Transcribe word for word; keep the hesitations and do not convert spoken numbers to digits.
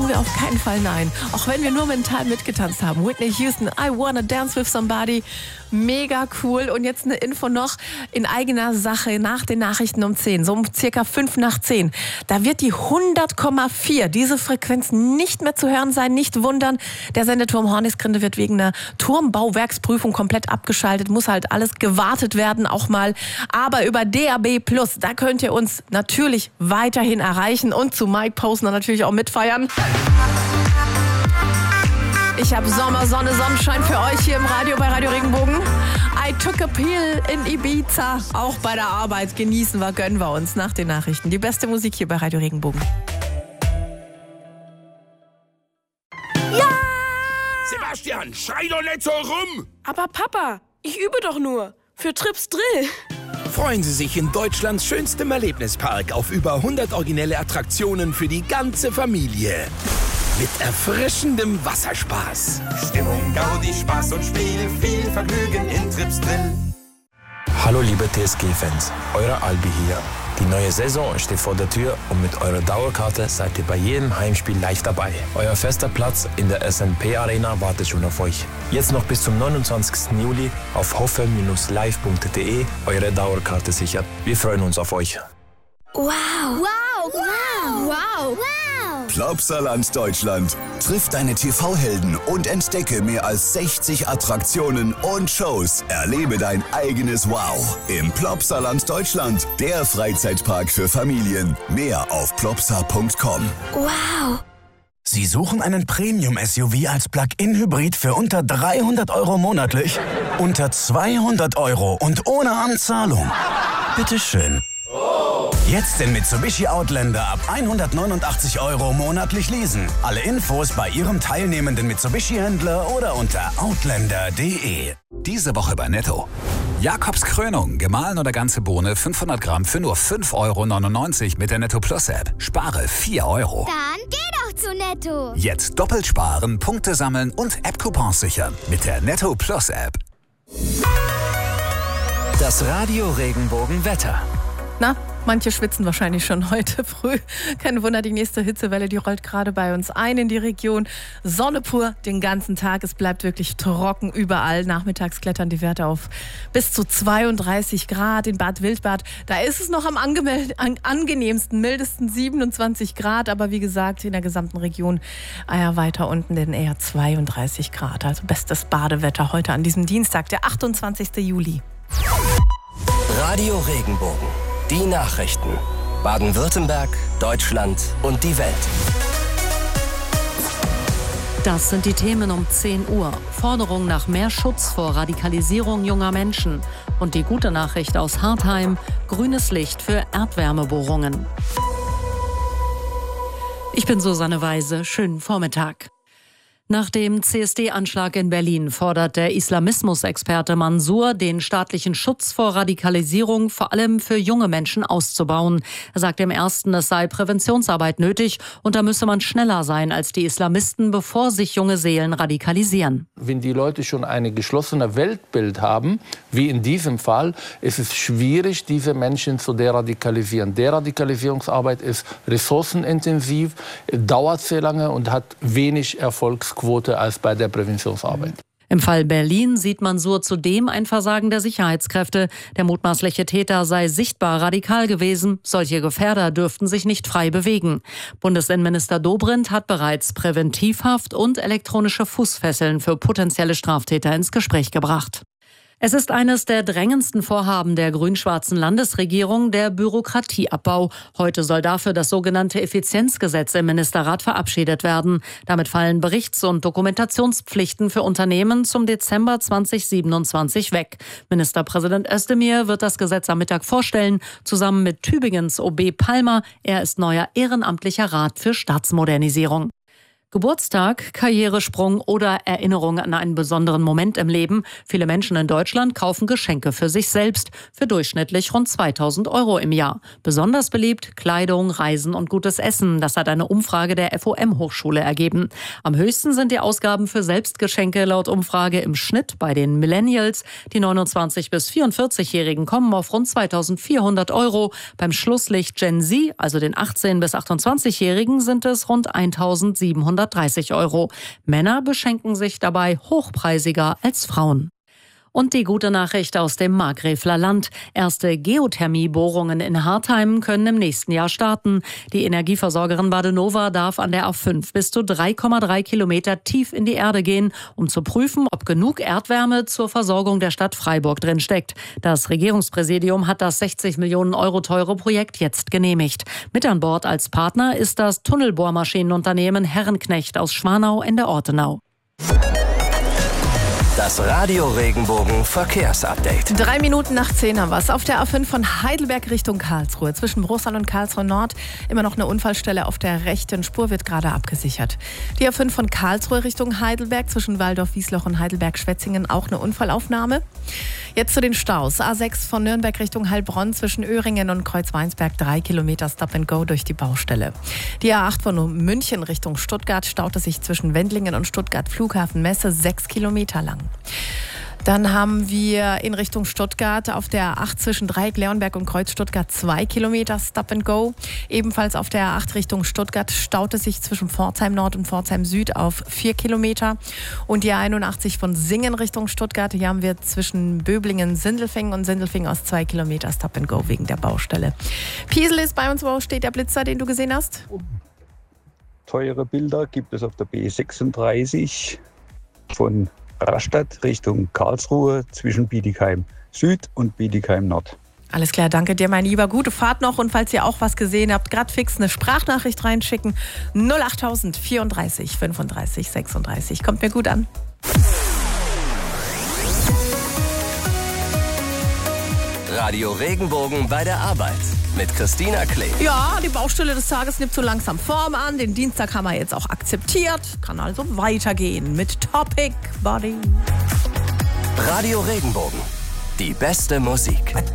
sagen wir auf keinen Fall nein. Auch wenn wir nur mental mitgetanzt haben. Whitney Houston, I Wanna Dance With Somebody. Mega cool. Und jetzt eine Info noch in eigener Sache nach den Nachrichten um zehn. So um circa fünf nach zehn. Da wird die hundert Komma vier, diese Frequenz nicht mehr zu hören sein. Nicht wundern. Der Sendeturm Hornisgrinde wird wegen einer Turmbauwerksprüfung komplett abgeschaltet. Muss halt alles gewartet werden auch mal. Aber über D A B Plus, da könnt ihr uns natürlich weiterhin erreichen und zu Mike Posner natürlich auch mitfeiern. Ich habe Sommer, Sonne, Sonnenschein für euch hier im Radio bei Radio Regenbogen. I took a pill in Ibiza. Auch bei der Arbeit genießen wir, gönnen wir uns nach den Nachrichten. Die beste Musik hier bei Radio Regenbogen. Ja! Sebastian, schrei doch nicht so rum! Aber Papa, ich übe doch nur. Für Trips Drill. Freuen Sie sich in Deutschlands schönstem Erlebnispark auf über hundert originelle Attraktionen für die ganze Familie. Mit erfrischendem Wasserspaß. Stimmung, Gaudi, Spaß und Spiel, viel Vergnügen in Trips Drill. Hallo liebe T S G-Fans, euer Albi hier. Die neue Saison steht vor der Tür und mit eurer Dauerkarte seid ihr bei jedem Heimspiel live dabei. Euer fester Platz in der S N P Arena wartet schon auf euch. Jetzt noch bis zum neunundzwanzigsten Juli auf hoffe Bindestrich live punkt de eure Dauerkarte sichern. Wir freuen uns auf euch. Wow! Wow! Wow! Wow! Wow! Plopsaland Deutschland. Triff deine T V-Helden und entdecke mehr als sechzig Attraktionen und Shows. Erlebe dein eigenes Wow im Plopsaland Deutschland, der Freizeitpark für Familien. Mehr auf plopsa punkt com. Wow! Sie suchen einen Premium-S U V als Plug-in-Hybrid für unter dreihundert Euro monatlich? Unter zweihundert Euro und ohne Anzahlung? Bitteschön. Jetzt den Mitsubishi Outlander ab hundertneunundachtzig Euro monatlich leasen. Alle Infos bei Ihrem teilnehmenden Mitsubishi-Händler oder unter outlander punkt de. Diese Woche bei Netto. Jakobs Krönung, gemahlen oder ganze Bohne, fünfhundert Gramm für nur fünf Euro neunundneunzig mit der Netto Plus App. Spare vier Euro. Dann geh doch zu Netto. Jetzt doppelt sparen, Punkte sammeln und App-Coupons sichern mit der Netto Plus App. Das Radio Regenbogen Wetter. Na, manche schwitzen wahrscheinlich schon heute früh. Kein Wunder, die nächste Hitzewelle, die rollt gerade bei uns ein in die Region. Sonne pur den ganzen Tag. Es bleibt wirklich trocken überall. Nachmittags klettern die Werte auf bis zu zweiunddreißig Grad. In Bad Wildbad, da ist es noch am angemel- an- angenehmsten, mildesten siebenundzwanzig Grad. Aber wie gesagt, in der gesamten Region eher weiter unten denn eher zweiunddreißig Grad. Also bestes Badewetter heute an diesem Dienstag, der achtundzwanzigsten Juli. Radio Regenbogen. Die Nachrichten. Baden-Württemberg, Deutschland und die Welt. Das sind die Themen um zehn Uhr. Forderung nach mehr Schutz vor Radikalisierung junger Menschen. Und die gute Nachricht aus Hartheim: grünes Licht für Erdwärmebohrungen. Ich bin Susanne Weise. Schönen Vormittag. Nach dem C S D-Anschlag in Berlin fordert der Islamismusexperte Mansour, den staatlichen Schutz vor Radikalisierung vor allem für junge Menschen auszubauen. Er sagt im Ersten, es sei Präventionsarbeit nötig und da müsse man schneller sein als die Islamisten, bevor sich junge Seelen radikalisieren. Wenn die Leute schon ein geschlossenes Weltbild haben, wie in diesem Fall, ist es schwierig, diese Menschen zu deradikalisieren. Deradikalisierungsarbeit ist ressourcenintensiv, dauert sehr lange und hat wenig Erfolgsquote als bei der Präventionsarbeit. Im Fall Berlin sieht Mansour zudem ein Versagen der Sicherheitskräfte. Der mutmaßliche Täter sei sichtbar radikal gewesen. Solche Gefährder dürften sich nicht frei bewegen. Bundesinnenminister Dobrindt hat bereits Präventivhaft und elektronische Fußfesseln für potenzielle Straftäter ins Gespräch gebracht. Es ist eines der drängendsten Vorhaben der grün-schwarzen Landesregierung, der Bürokratieabbau. Heute soll dafür das sogenannte Effizienzgesetz im Ministerrat verabschiedet werden. Damit fallen Berichts- und Dokumentationspflichten für Unternehmen zum Dezember zweitausendsiebenundzwanzig weg. Ministerpräsident Özdemir wird das Gesetz am Mittag vorstellen, zusammen mit Tübingens O B Palmer. Er ist neuer ehrenamtlicher Rat für Staatsmodernisierung. Geburtstag, Karrieresprung oder Erinnerung an einen besonderen Moment im Leben. Viele Menschen in Deutschland kaufen Geschenke für sich selbst für durchschnittlich rund zweitausend Euro im Jahr. Besonders beliebt Kleidung, Reisen und gutes Essen. Das hat eine Umfrage der F O M-Hochschule ergeben. Am höchsten sind die Ausgaben für Selbstgeschenke laut Umfrage im Schnitt bei den Millennials. Die neunundzwanzig- bis vierundvierzig-Jährigen kommen auf rund zweitausendvierhundert Euro. Beim Schlusslicht Gen Z, also den achtzehn- bis achtundzwanzig-Jährigen, sind es rund eintausendsiebenhundertdreißig Euro. Männer beschenken sich dabei hochpreisiger als Frauen. Und die gute Nachricht aus dem Markgräfler Land. Erste Geothermiebohrungen in Hartheim können im nächsten Jahr starten. Die Energieversorgerin Badenova darf an der A fünf bis zu drei Komma drei Kilometer tief in die Erde gehen, um zu prüfen, ob genug Erdwärme zur Versorgung der Stadt Freiburg drin steckt. Das Regierungspräsidium hat das sechzig Millionen Euro teure Projekt jetzt genehmigt. Mit an Bord als Partner ist das Tunnelbohrmaschinenunternehmen Herrenknecht aus Schwanau in der Ortenau. Das Radio Regenbogen Verkehrsupdate. Drei Minuten nach zehn haben wir es. Auf der A fünf von Heidelberg Richtung Karlsruhe. Zwischen Bruchsal und Karlsruhe Nord immer noch eine Unfallstelle auf der rechten Spur, wird gerade abgesichert. Die A fünf von Karlsruhe Richtung Heidelberg, zwischen Waldorf-Wiesloch und Heidelberg-Schwetzingen auch eine Unfallaufnahme. Jetzt zu den Staus. A sechs von Nürnberg Richtung Heilbronn, zwischen Öhringen und Kreuzweinsberg drei Kilometer Stop and Go durch die Baustelle. Die A acht von München Richtung Stuttgart staute sich zwischen Wendlingen und Stuttgart Flughafen Messe sechs Kilometer lang. Dann haben wir in Richtung Stuttgart auf der A acht zwischen Dreieck-Leonberg und Kreuz Stuttgart zwei Kilometer Stop and Go. Ebenfalls auf der A acht Richtung Stuttgart staute sich zwischen Pforzheim Nord und Pforzheim Süd auf vier Kilometer. Und die A einundachtzig von Singen Richtung Stuttgart, hier haben wir zwischen Böblingen, Sindelfingen und Sindelfingen aus zwei Kilometer Stop and Go wegen der Baustelle. Piesel ist bei uns, wo steht der Blitzer, den du gesehen hast? Teure Bilder gibt es auf der B sechsunddreißig von Rastatt Richtung Karlsruhe zwischen Bietigheim Süd und Bietigheim Nord. Alles klar, danke dir, mein Lieber. Gute Fahrt noch, und falls ihr auch was gesehen habt, gerade fix eine Sprachnachricht reinschicken. null achttausend vierunddreißig fünfunddreißig sechsunddreißig. Kommt mir gut an. Radio Regenbogen bei der Arbeit mit Christina Klee. Ja, die Baustelle des Tages nimmt so langsam Form an. Den Dienstag haben wir jetzt auch akzeptiert. Kann also weitergehen mit Topic Body. Radio Regenbogen. Die beste Musik.